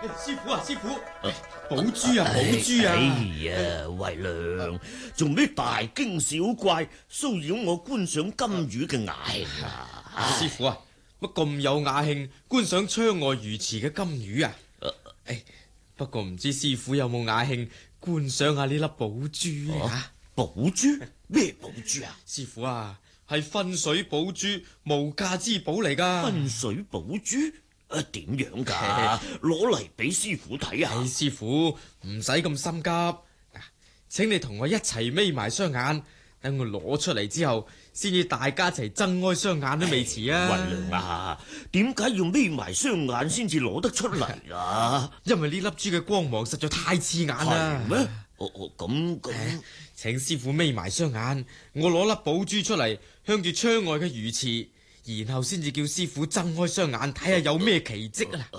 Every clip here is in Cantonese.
師傅啊，師傅，寶珠啊，寶珠啊！ 哎呀，為娘，做咩大驚小怪，騷擾我觀賞金魚嘅雅興啊？ 師傅啊，乜咁有雅興觀賞窗外魚池嘅金魚啊？不過唔知師傅有冇雅興觀賞下呢粒寶珠呢？ 寶珠？咩寶珠啊？ 師傅啊，係分水寶珠，無價之寶嚟噶。 分水寶珠？點樣噶？攞嚟俾師傅睇下。 師傅唔使咁心急，請你同我一齊眯埋雙眼，等我攞出嚟之後，先至大家一齊睜開雙眼都未遲啊！ 雲娘啊，點解要眯埋雙眼先至攞得出嚟啊？ 因為呢粒珠嘅光芒實在太刺眼啦。 係咩？咁， 請師傅眯埋雙眼，我攞粒寶珠出嚟，向住窗外嘅魚池，然後先至叫師傅睜開雙眼睇下有咩奇蹟啊！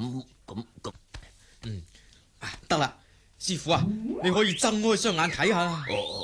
得啦，師傅啊，你可以睜開雙眼睇下啦。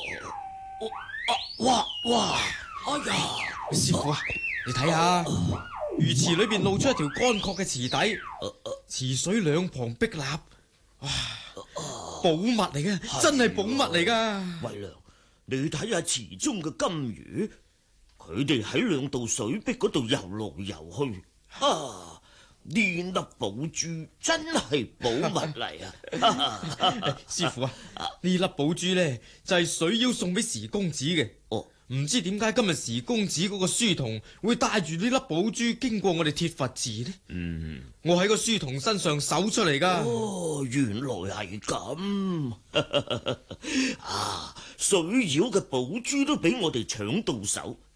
哇！哎呀， 師傅啊，你睇下魚池裏邊露出一條乾涸嘅池底，池水兩旁碧立，哇！寶物嚟嘅，真係寶物嚟噶。 為娘，你睇下池中嘅金魚，佢哋喺兩道水壁嗰度游來游去。呢粒寶珠真係寶物嚟啊！ 師傅啊，呢粒寶珠呢，就係水妖送俾時公子嘅。唔知點解今日時公子嗰個書童會帶住呢粒寶珠經過我哋鐵佛寺呢？我喺個書童身上搜出嚟噶。 原來係咁水妖嘅寶珠都俾我哋搶到手，